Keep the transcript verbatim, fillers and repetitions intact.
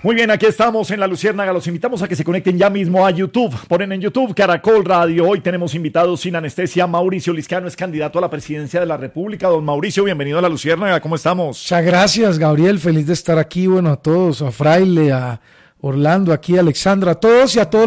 Muy bien, aquí estamos en La Luciérnaga. Los invitamos a que se conecten ya mismo a YouTube. Ponen en YouTube Caracol Radio. Hoy tenemos invitados sin anestesia. Mauricio Liscano es candidato a la presidencia de la República. Don Mauricio, bienvenido a La Luciérnaga. ¿Cómo estamos? Muchas gracias, Gabriel. Feliz de estar aquí. Bueno, a todos, a Fraile, a Orlando, aquí a Alexandra, a todos y a todos